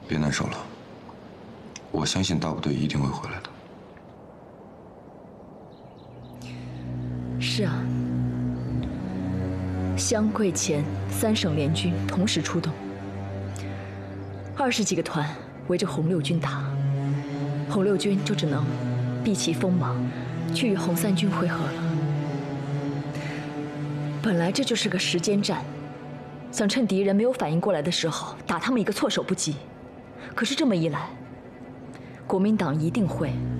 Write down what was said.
别难受了，我相信大部队一定会回来的。 是啊，湘桂黔3省联军同时出动，20几个团围着红六军打，红六军就只能避其锋芒，去与红三军会合了。本来这就是个时间战，想趁敌人没有反应过来的时候打他们一个措手不及。可是这么一来，国民党一定会